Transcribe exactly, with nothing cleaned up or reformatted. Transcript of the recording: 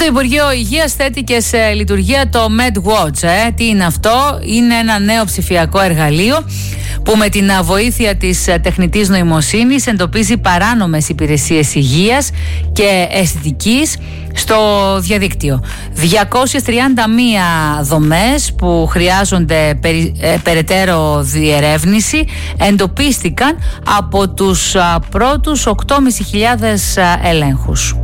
το Υπουργείο Υγείας θέτει και σε λειτουργία το MedWatch. Ε. Τι είναι αυτό? Είναι ένα νέο ψηφιακό εργαλείο που με την βοήθεια της τεχνητής νοημοσύνης εντοπίζει παράνομες υπηρεσίες υγείας και αισθητικής στο διαδίκτυο. διακόσιες τριάντα μία δομές που χρειάζονται περι, ε, περαιτέρω διερεύνηση εντοπίστηκαν από τους α, πρώτους οκτώ χιλιάδες πεντακόσιους ελέγχους.